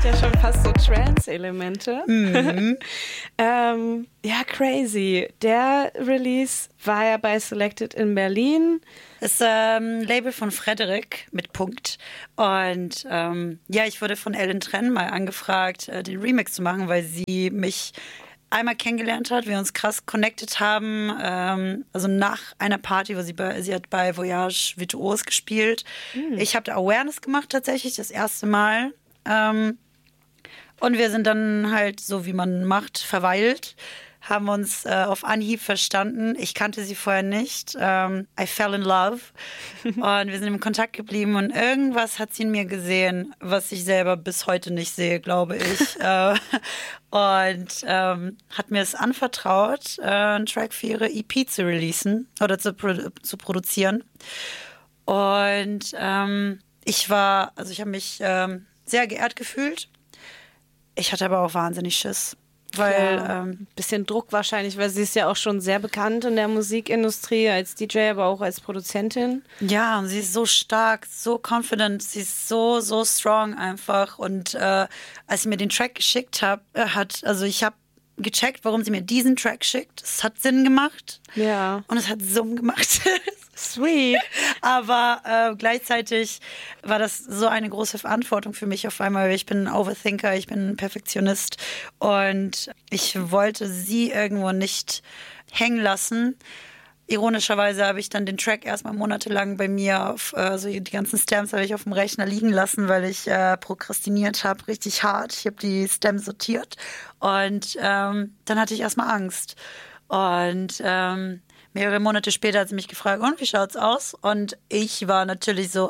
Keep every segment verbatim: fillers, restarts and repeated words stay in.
hat ja schon fast so Trance-Elemente. Mhm. ähm, ja, crazy. Der Release war ja bei Selected in Berlin. Ist ähm, ein Label von Frederik mit Punkt. Und ähm, ja, ich wurde von Ellen Trenn mal angefragt, äh, den Remix zu machen, weil sie mich einmal kennengelernt hat, wir uns krass connected haben, ähm, also nach einer Party, wo sie bei, sie hat bei Voyage Virtuos gespielt. Mhm. Ich habe da Awareness gemacht tatsächlich, das erste Mal. Ähm, und wir sind dann halt, so wie man macht, verweilt, haben uns äh, auf Anhieb verstanden. Ich kannte sie vorher nicht. Ähm, I fell in love. Und wir sind im Kontakt geblieben und irgendwas hat sie in mir gesehen, was ich selber bis heute nicht sehe, glaube ich. äh, und ähm, hat mir es anvertraut, äh, einen Track für ihre E P zu releasen oder zu, produ- zu produzieren. Und ähm, ich war, also ich habe mich ähm, sehr geehrt gefühlt. Ich hatte aber auch wahnsinnig Schiss. Weil ja, ähm, ein bisschen Druck wahrscheinlich, weil sie ist ja auch schon sehr bekannt in der Musikindustrie als D J, aber auch als Produzentin. Ja, und sie ist so stark, so confident, sie ist so, so strong einfach. Und äh, als sie mir den Track geschickt hab, äh, hat, also ich habe gecheckt, warum sie mir diesen Track schickt. Es hat Sinn gemacht. Ja. Und es hat Summ gemacht. Sweet. Aber äh, gleichzeitig war das so eine große Verantwortung für mich auf einmal. Ich bin ein Overthinker, ich bin ein Perfektionist und ich wollte sie irgendwo nicht hängen lassen. Ironischerweise habe ich dann den Track erstmal monatelang bei mir, auf, also die ganzen Stems habe ich auf dem Rechner liegen lassen, weil ich äh, prokrastiniert habe, richtig hart. Ich habe die Stems sortiert und ähm, dann hatte ich erstmal Angst. Und ähm, mehrere Monate später hat sie mich gefragt, und wie schaut's aus? Und ich war natürlich so,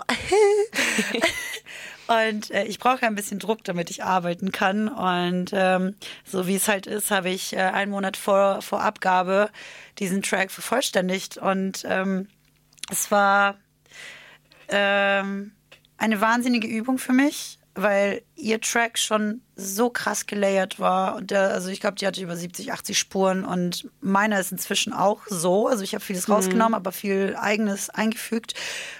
und äh, ich brauche ein bisschen Druck, damit ich arbeiten kann. Und ähm, so wie es halt ist, habe ich äh, einen Monat vor, vor Abgabe diesen Track vervollständigt. Und ähm, es war ähm, eine wahnsinnige Übung für mich, weil ihr Track schon so krass gelayert war. Und der, also ich glaube, die hatte über siebzig, achtzig Spuren und meiner ist inzwischen auch so. Also ich habe vieles mhm. rausgenommen, aber viel Eigenes eingefügt.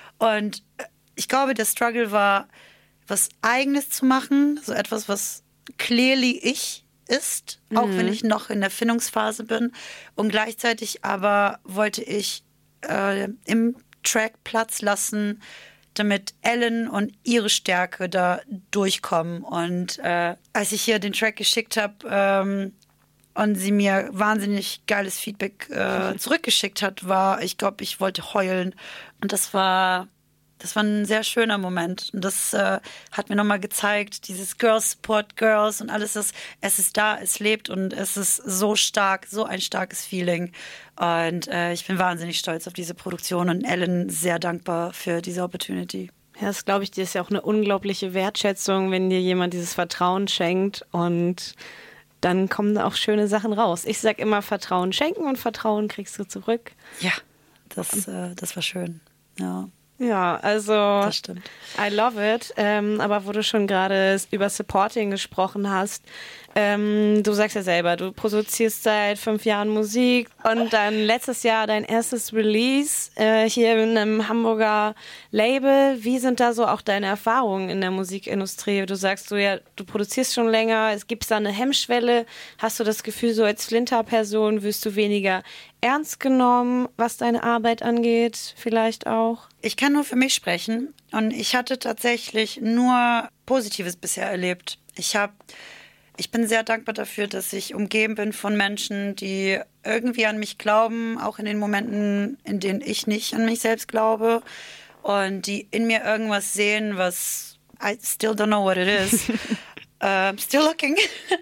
Und ich glaube, der Struggle war, was Eigenes zu machen, so etwas, was clearly ich ist, mhm. auch wenn ich noch in der Findungsphase bin. Und gleichzeitig aber wollte ich äh, im Track Platz lassen, damit Ellen und ihre Stärke da durchkommen. Und äh, als ich hier den Track geschickt habe ähm, und sie mir wahnsinnig geiles Feedback äh, zurückgeschickt hat, war, ich glaube, ich wollte heulen. Und das war, das war ein sehr schöner Moment. Und das äh, hat mir nochmal gezeigt, dieses Girls Support Girls und alles, das, es ist da, es lebt und es ist so stark, so ein starkes Feeling. Und äh, ich bin wahnsinnig stolz auf diese Produktion und Ellen sehr dankbar für diese Opportunity. Ja, das glaube ich, dir ist ja auch eine unglaubliche Wertschätzung, wenn dir jemand dieses Vertrauen schenkt und dann kommen auch schöne Sachen raus. Ich sag immer, Vertrauen schenken und Vertrauen kriegst du zurück. Ja, das, äh, das war schön. Ja. Ja, also das stimmt. I love it. Ähm, aber wo du schon gerade über Supporting gesprochen hast, ähm, du sagst ja selber, du produzierst seit fünf Jahren Musik und dann letztes Jahr dein erstes Release äh, hier in einem Hamburger Label. Wie sind da so auch deine Erfahrungen in der Musikindustrie? Du sagst du ja, du produzierst schon länger, es gibt da eine Hemmschwelle. Hast du das Gefühl, so als Flinter-Person wirst du weniger ernst genommen, was deine Arbeit angeht, vielleicht auch? Ich kann nur für mich sprechen und ich hatte tatsächlich nur Positives bisher erlebt. Ich habe, ich bin sehr dankbar dafür, dass ich umgeben bin von Menschen, die irgendwie an mich glauben, auch in den Momenten, in denen ich nicht an mich selbst glaube und die in mir irgendwas sehen, was I still don't know what it is. uh, still looking.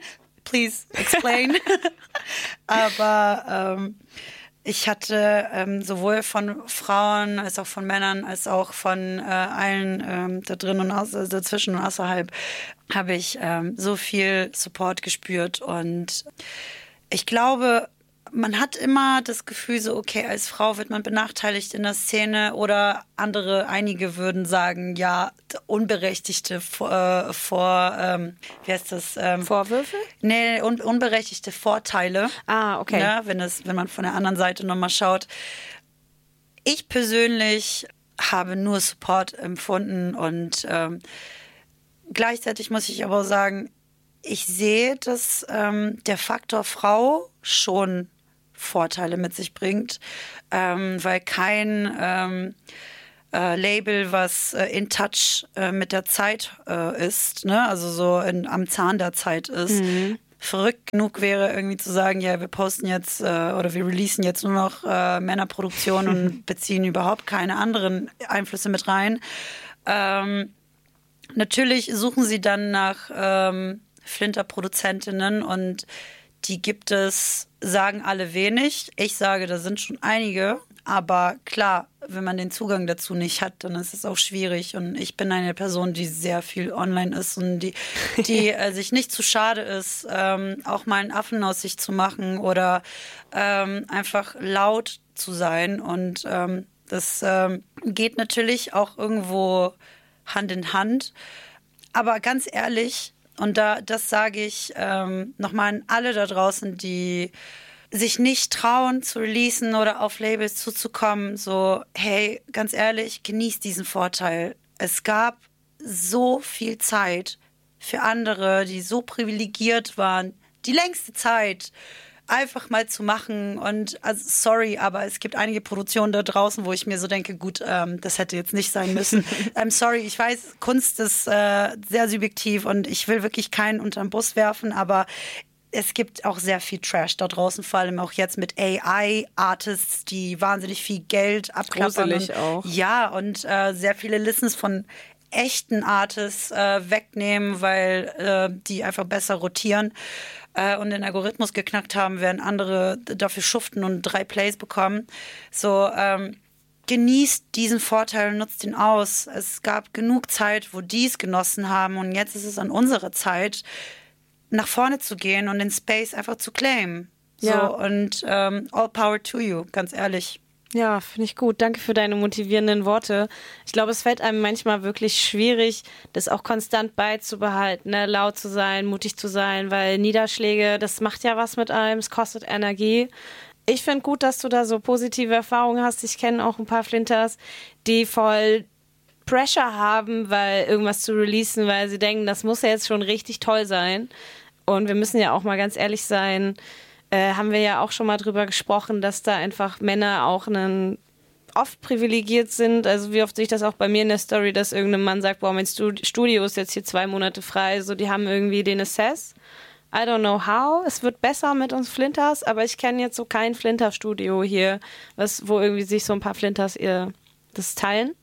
Please explain. Aber ähm, ich hatte ähm, sowohl von Frauen als auch von Männern als auch von äh, allen ähm, da drin und aus, also dazwischen und außerhalb habe ich ähm, so viel Support gespürt und ich glaube, man hat immer das Gefühl so, okay, als Frau wird man benachteiligt in der Szene oder andere, einige würden sagen, ja, unberechtigte vor, äh, vor ähm, wie heißt das? Ähm, Vorwürfe? Nee, un, unberechtigte Vorteile. Ah, okay. Ne, wenn, es, wenn man von der anderen Seite nochmal schaut. Ich persönlich habe nur Support empfunden und ähm, gleichzeitig muss ich aber sagen, ich sehe, dass ähm, der Faktor Frau schon Vorteile mit sich bringt, ähm, weil kein ähm, äh, Label, was äh, in Touch äh, mit der Zeit äh, ist, ne? Also so in, am Zahn der Zeit ist. Mhm. Verrückt genug wäre irgendwie zu sagen, ja, wir posten jetzt äh, oder wir releasen jetzt nur noch äh, Männerproduktion und beziehen überhaupt keine anderen Einflüsse mit rein. Ähm, natürlich suchen sie dann nach ähm, Flinter-Produzentinnen und die gibt es, sagen alle wenig. Ich sage, da sind schon einige. Aber klar, wenn man den Zugang dazu nicht hat, dann ist es auch schwierig. Und ich bin eine Person, die sehr viel online ist und die, die äh, sich nicht zu schade ist, ähm, auch mal einen Affen aus sich zu machen oder ähm, einfach laut zu sein. Und ähm, das ähm, geht natürlich auch irgendwo Hand in Hand. Aber ganz ehrlich, und da, das sage ich ähm, nochmal an alle da draußen, die sich nicht trauen zu releasen oder auf Labels zuzukommen, so, hey, ganz ehrlich, genießt diesen Vorteil. Es gab so viel Zeit für andere, die so privilegiert waren, die längste Zeit einfach mal zu machen und also sorry, aber es gibt einige Produktionen da draußen, wo ich mir so denke, gut, ähm, das hätte jetzt nicht sein müssen. I'm sorry, ich weiß, Kunst ist äh, sehr subjektiv und ich will wirklich keinen unter den Bus werfen, aber es gibt auch sehr viel Trash da draußen, vor allem auch jetzt mit A I-Artists, die wahnsinnig viel Geld abklappern. Gruselig und, auch. Ja, und äh, sehr viele Listens von echten Artists äh, wegnehmen, weil äh, die einfach besser rotieren äh, und den Algorithmus geknackt haben, während andere dafür schuften und drei Plays bekommen. So, ähm, genießt diesen Vorteil und nutzt ihn aus. Es gab genug Zeit, wo die es genossen haben und jetzt ist es an unserer Zeit, nach vorne zu gehen und den Space einfach zu claimen. So, ja. Und ähm, all power to you, ganz ehrlich. Ja, finde ich gut. Danke für deine motivierenden Worte. Ich glaube, es fällt einem manchmal wirklich schwierig, das auch konstant beizubehalten, ne? Laut zu sein, mutig zu sein, weil Niederschläge, das macht ja was mit einem, es kostet Energie. Ich finde gut, dass du da so positive Erfahrungen hast. Ich kenne auch ein paar Flinters, die voll Pressure haben, weil irgendwas zu releasen, weil sie denken, das muss ja jetzt schon richtig toll sein. Und wir müssen ja auch mal ganz ehrlich sein, äh, haben wir ja auch schon mal drüber gesprochen, dass da einfach Männer auch einen, oft privilegiert sind. Also wie oft sehe ich das auch bei mir in der Story, dass irgendein Mann sagt, boah, mein Studio ist jetzt hier zwei Monate frei. So, die haben irgendwie den Assess. I don't know how. Es wird besser mit uns Flinters, aber ich kenne jetzt so kein Flinter-Studio hier, was, wo irgendwie sich so ein paar Flinters ihr das teilen.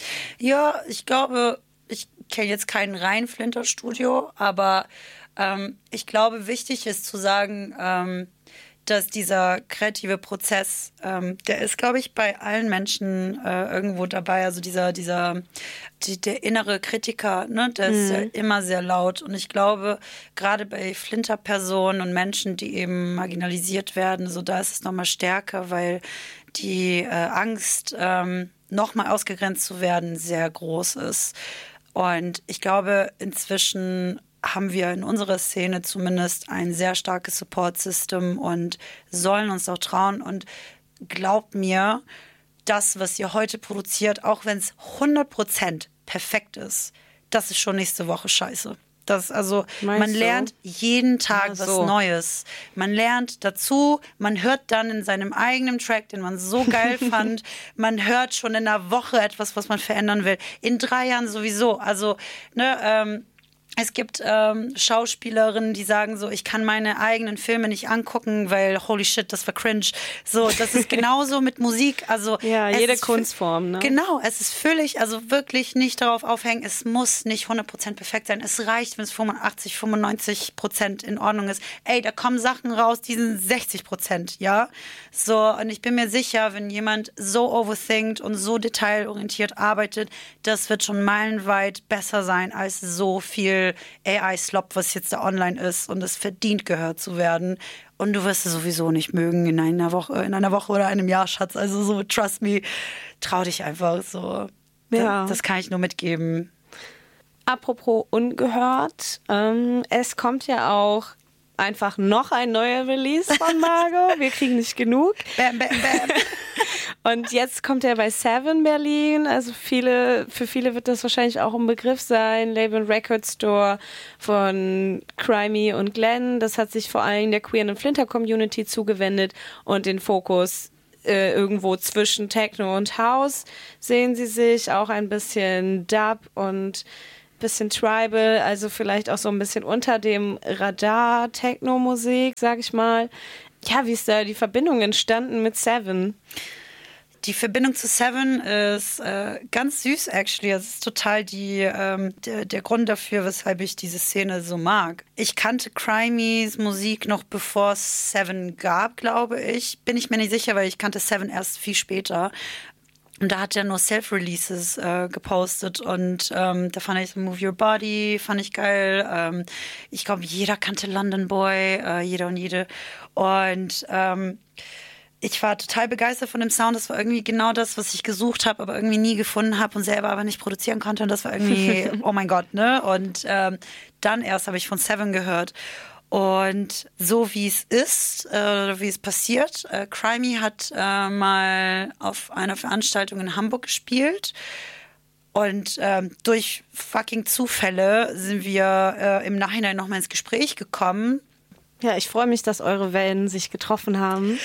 Ja, ich glaube, ich kenne jetzt kein rein Flinter-Studio, aber ähm, ich glaube, wichtig ist zu sagen, ähm, dass dieser kreative Prozess, ähm, der ist, glaube ich, bei allen Menschen äh, irgendwo dabei. Also dieser, dieser, die, der innere Kritiker, ne, der mhm. ist ja immer sehr laut. Und ich glaube, gerade bei Flinter-Personen und Menschen, die eben marginalisiert werden, so da ist es nochmal stärker, weil die äh, Angst, ähm, nochmal ausgegrenzt zu werden, sehr groß ist. Und ich glaube, inzwischen haben wir in unserer Szene zumindest ein sehr starkes Support-System und sollen uns auch trauen. Und glaubt mir, das, was ihr heute produziert, auch wenn es hundert Prozent perfekt ist, das ist schon nächste Woche scheiße. Das, also, Meinst man lernt du? jeden Tag ja, so. was Neues. Man lernt dazu, man hört dann in seinem eigenen Track, den man so geil fand, man hört schon in einer Woche etwas, was man verändern will. In drei Jahren sowieso. Also, ne, ähm, es gibt ähm, Schauspielerinnen, die sagen so, ich kann meine eigenen Filme nicht angucken, weil holy shit, das war cringe. So, das ist genauso mit Musik. Also ja, jede Kunstform. Ne? Genau, es ist völlig, also wirklich nicht darauf aufhängen, es muss nicht hundert Prozent perfekt sein. Es reicht, wenn es fünfundachtzig, fünfundneunzig Prozent in Ordnung ist. Ey, da kommen Sachen raus, die sind sechzig Prozent, ja. So, und ich bin mir sicher, wenn jemand so overthinkt und so detailorientiert arbeitet, das wird schon meilenweit besser sein als so viel A I-Slop, was jetzt da online ist und es verdient gehört zu werden. Und du wirst es sowieso nicht mögen in einer Woche, in einer Woche oder einem Jahr, Schatz. Also so, trust me, trau dich einfach so. Ja. Das, das kann ich nur mitgeben. Apropos ungehört, ähm, es kommt ja auch einfach noch ein neuer Release von Margot. Wir kriegen nicht genug. Bam, bam, bam. Und jetzt kommt er bei Seven Berlin. Also viele, für viele wird das wahrscheinlich auch ein Begriff sein. Label Record Store von Crimey und Glenn. Das hat sich vor allem der Queer und Flinter Community zugewendet und den Fokus äh, irgendwo zwischen Techno und House sehen sie sich. Auch ein bisschen Dub und bisschen Tribal, also vielleicht auch so ein bisschen unter dem Radar Techno-Musik, sag ich mal. Ja, wie ist da die Verbindung entstanden mit Seven? Die Verbindung zu Seven ist äh, ganz süß, actually. Es ist total die, ähm, der, der Grund dafür, weshalb ich diese Szene so mag. Ich kannte Crimeys Musik noch bevor es Seven gab, glaube ich. Bin ich mir nicht sicher, weil ich kannte Seven erst viel später. Und da hat er nur Self-Releases äh, gepostet und ähm, da fand ich so Move Your Body, fand ich geil. Ähm, ich glaube, jeder kannte London Boy, äh, jeder und jede. Und ähm, ich war total begeistert von dem Sound. Das war irgendwie genau das, was ich gesucht habe, aber irgendwie nie gefunden habe und selber aber nicht produzieren konnte. Und das war irgendwie, oh mein Gott, ne? Und ähm, dann erst habe ich von Seven gehört. Und so wie es ist, äh, wie es passiert, äh, Crimey hat äh, mal auf einer Veranstaltung in Hamburg gespielt und ähm, durch fucking Zufälle sind wir äh, im Nachhinein nochmal ins Gespräch gekommen. Ja, ich freue mich, dass eure Wellen sich getroffen haben.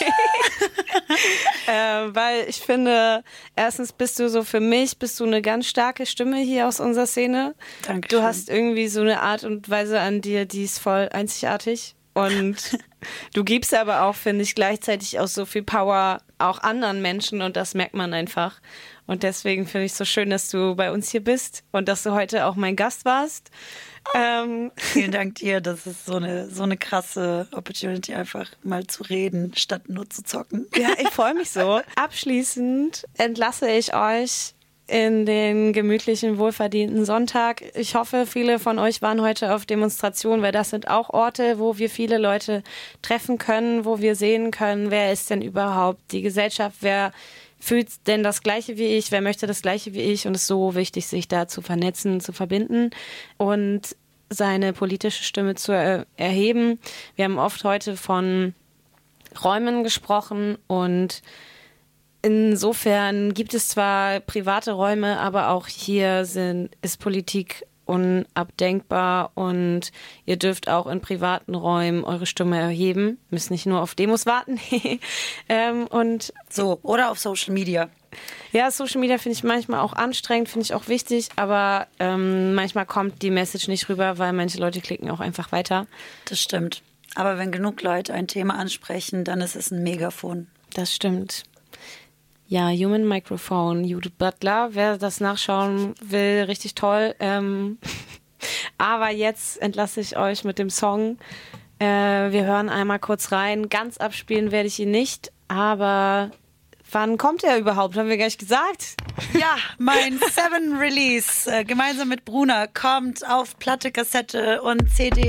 äh, weil ich finde, erstens bist du so für mich, bist du eine ganz starke Stimme hier aus unserer Szene. Dankeschön. Du hast irgendwie so eine Art und Weise an dir, die ist voll einzigartig. Und du gibst aber auch, finde ich, gleichzeitig auch so viel Power auch anderen Menschen und das merkt man einfach. Und deswegen finde ich es so schön, dass du bei uns hier bist und dass du heute auch mein Gast warst. Ähm. Vielen Dank dir, das ist so eine, so eine krasse Opportunity, einfach mal zu reden, statt nur zu zocken. Ja, ich freue mich so. Abschließend entlasse ich euch in den gemütlichen, wohlverdienten Sonntag. Ich hoffe, viele von euch waren heute auf Demonstrationen, weil das sind auch Orte, wo wir viele Leute treffen können, wo wir sehen können, wer ist denn überhaupt die Gesellschaft, wer fühlt denn das Gleiche wie ich, wer möchte das Gleiche wie ich und es ist so wichtig, sich da zu vernetzen, zu verbinden und seine politische Stimme zu er- erheben. Wir haben oft heute von Räumen gesprochen und insofern gibt es zwar private Räume, aber auch hier sind, ist Politik unabdenkbar und ihr dürft auch in privaten Räumen eure Stimme erheben, müsst nicht nur auf Demos warten. ähm, und so, oder auf Social Media. Ja, Social Media finde ich manchmal auch anstrengend, finde ich auch wichtig, aber ähm, manchmal kommt die Message nicht rüber, weil manche Leute klicken auch einfach weiter. Das stimmt. Aber wenn genug Leute ein Thema ansprechen, dann ist es ein Megafon. Das stimmt. Ja, Human Microphone, Judith Butler. Wer das nachschauen will, richtig toll. Ähm, aber jetzt entlasse ich euch mit dem Song. Äh, wir hören einmal kurz rein. Ganz abspielen werde ich ihn nicht, aber wann kommt er überhaupt? Haben wir gar nicht gesagt. Ja, mein Seven Release äh, gemeinsam mit Bruna kommt auf Platte, Kassette und C D